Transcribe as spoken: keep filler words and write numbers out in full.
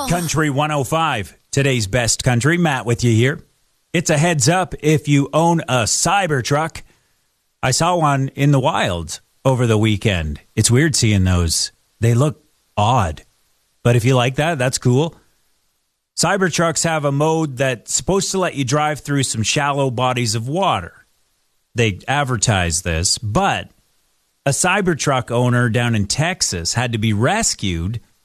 Country one oh five, today's best country. Matt with you here. It's a heads up if you own a Cybertruck. I saw one in the wild over the weekend. It's weird seeing those. They look odd. But if you like that, that's cool. Cybertrucks have a mode that's supposed to let you drive through some shallow bodies of water. They advertise this, but a Cybertruck owner down in Texas had to be rescued